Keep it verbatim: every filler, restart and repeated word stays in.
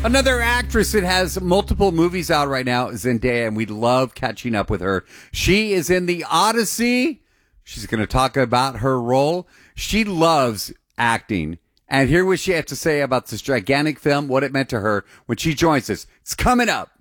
Another actress that has multiple movies out right now is Zendaya, and we love catching up with her. She is in The Odyssey. She's going to talk about her role. She loves acting. And here's what she had to say about this gigantic film, what it meant to her when she joins us. It's coming up